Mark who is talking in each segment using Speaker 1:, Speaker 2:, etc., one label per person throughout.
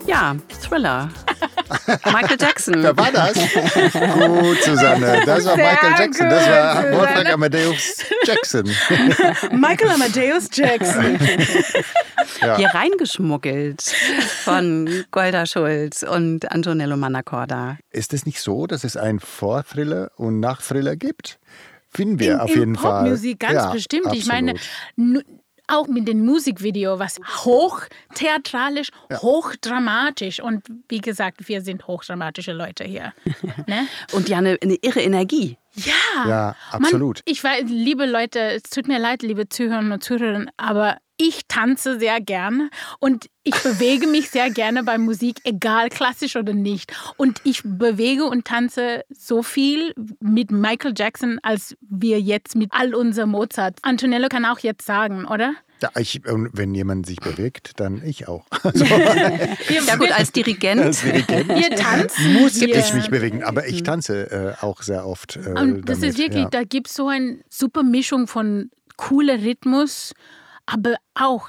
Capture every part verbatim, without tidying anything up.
Speaker 1: Ja, Thriller. Michael Jackson.
Speaker 2: Wer war das? Gut, Susanne. Das war
Speaker 3: Sehr
Speaker 2: Michael Jackson. Das
Speaker 3: gut,
Speaker 2: war
Speaker 3: Susanne.
Speaker 2: Wolfgang Amadeus Jackson.
Speaker 3: Michael Amadeus Jackson.
Speaker 2: Ja.
Speaker 1: Hier reingeschmuggelt von Golda Schulz und Antonello Mannacorda.
Speaker 2: Ist es nicht so, dass es einen Vorthriller und Nachthriller gibt? Finden wir
Speaker 3: in,
Speaker 2: auf
Speaker 3: in
Speaker 2: jeden Fall.
Speaker 3: Popmusik ganz
Speaker 2: Ja,
Speaker 3: bestimmt.
Speaker 2: absolut.
Speaker 3: Ich meine, nu- auch mit dem Musikvideo, was hochtheatralisch,
Speaker 2: Ja.
Speaker 3: hochdramatisch. Und wie gesagt, wir sind hochdramatische Leute hier. Ne?
Speaker 1: Und ja, eine, eine irre Energie.
Speaker 3: Ja,
Speaker 2: Ja, absolut.
Speaker 3: Mann, ich weiß, liebe Leute, es tut mir leid, liebe Zuhörerinnen und Zuhörer, aber ich tanze sehr gerne und ich bewege mich sehr gerne bei Musik, egal klassisch oder nicht. Und ich bewege und tanze so viel mit Michael Jackson, als wir jetzt mit all unser Mozart. Antonello kann auch jetzt sagen, oder?
Speaker 2: Ja, ich, und wenn jemand sich bewegt, dann ich auch. Also,
Speaker 1: Ja gut, als Dirigent.
Speaker 2: als Dirigent
Speaker 3: Ihr tanzt.
Speaker 2: muss
Speaker 3: ihr-
Speaker 2: ich mich bewegen. Aber ich tanze äh, auch sehr oft. Äh,
Speaker 3: Und das
Speaker 2: damit,
Speaker 3: ist wirklich,
Speaker 2: ja.
Speaker 3: da gibt es so eine super Mischung von cooler Rhythmus, aber auch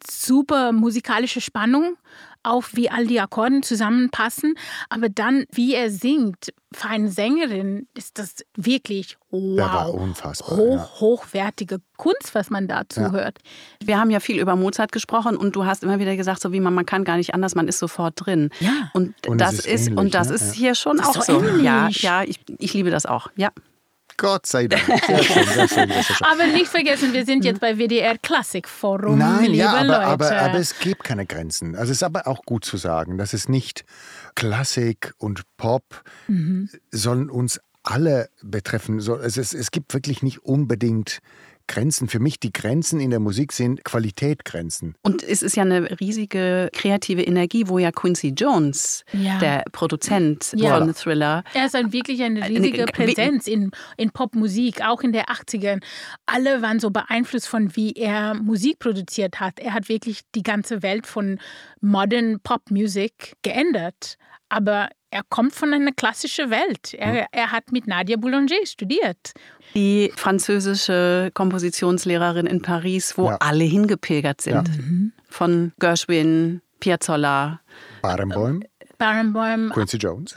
Speaker 3: super musikalische Spannung, auch wie all die Akkorden zusammenpassen. Aber dann, wie er singt, für eine Sängerin ist das wirklich wow.
Speaker 2: Der war unfassbar,
Speaker 3: Hoch,
Speaker 2: ja.
Speaker 3: Hochwertige Kunst, was man dazu
Speaker 2: Ja.
Speaker 3: hört.
Speaker 1: Wir haben ja viel über Mozart gesprochen und du hast immer wieder gesagt, so wie man, man kann gar nicht anders, man ist sofort drin.
Speaker 3: Ja.
Speaker 1: Und,
Speaker 2: Und es
Speaker 1: das
Speaker 2: ist
Speaker 1: ist,
Speaker 2: ähnlich,
Speaker 1: und das
Speaker 2: ne?
Speaker 1: ist
Speaker 2: Ja.
Speaker 1: hier schon
Speaker 3: Das ist
Speaker 1: auch
Speaker 3: so
Speaker 1: so. Ja,
Speaker 3: ähnlich.
Speaker 1: ja, ich, ich liebe das auch. Ja.
Speaker 2: Gott sei Dank. Sehr schön, sehr schön, sehr schön.
Speaker 3: Aber nicht vergessen, wir sind jetzt bei W D R Klassikforum,
Speaker 2: Nein,
Speaker 3: liebe
Speaker 2: ja, aber,
Speaker 3: Leute.
Speaker 2: aber, aber es gibt keine Grenzen. Also es ist aber auch gut zu sagen, dass es nicht Klassik und Pop
Speaker 3: Mhm.
Speaker 2: sollen uns alle betreffen. So, es, es, es gibt wirklich nicht unbedingt Grenzen. Für mich die Grenzen in der Musik sind Qualitätgrenzen.
Speaker 1: Und es ist ja eine riesige kreative Energie, wo ja Quincy Jones,
Speaker 3: Ja.
Speaker 1: der Produzent
Speaker 3: Ja.
Speaker 1: von Thriller,
Speaker 3: Er ist ein, wirklich eine riesige
Speaker 1: Eine-
Speaker 3: Präsenz in, in Popmusik, auch in der achtzigern. Alle waren so beeinflusst von, wie er Musik produziert hat. Er hat wirklich die ganze Welt von Modern Popmusik geändert. Aber er kommt von einer klassischen Welt. Er, er hat mit Nadia Boulanger studiert.
Speaker 1: die französische Kompositionslehrerin in Paris, wo
Speaker 2: Ja.
Speaker 1: alle hingepilgert sind.
Speaker 2: Ja.
Speaker 1: Von Gershwin, Piazzolla.
Speaker 2: Barenboim,
Speaker 3: Barenboim,
Speaker 2: Quincy Jones.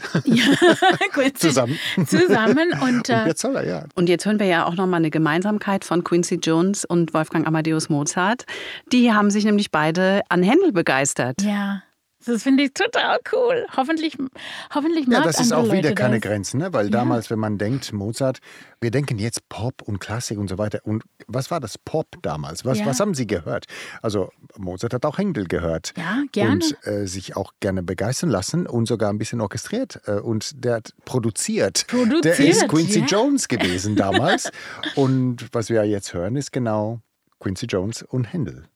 Speaker 3: Quincy-
Speaker 2: Zusammen.
Speaker 3: Zusammen. Und, äh,
Speaker 2: Und Piazzolla, ja.
Speaker 1: Und jetzt hören wir ja auch nochmal eine Gemeinsamkeit von Quincy Jones und Wolfgang Amadeus Mozart. Die haben sich nämlich beide an Händel begeistert.
Speaker 3: ja, das finde ich total cool. Hoffentlich, hoffentlich
Speaker 2: Ja,
Speaker 3: mag
Speaker 2: das ist
Speaker 3: andere
Speaker 2: auch wieder
Speaker 3: Leute
Speaker 2: keine
Speaker 3: das.
Speaker 2: Grenzen, ne? Weil damals, wenn man denkt, Mozart, wir denken jetzt Pop und Klassik und so weiter. Und was war das Pop damals? Was,
Speaker 3: Ja.
Speaker 2: was haben Sie gehört? Also Mozart hat auch Händel gehört.
Speaker 3: Ja, gerne.
Speaker 2: Und äh, sich auch gerne begeistern lassen und sogar ein bisschen orchestriert. Äh, und der hat produziert.
Speaker 3: Produziert,
Speaker 2: Der ist Quincy
Speaker 3: ja.
Speaker 2: Jones gewesen damals. Und was wir jetzt hören, ist genau Quincy Jones und Händel.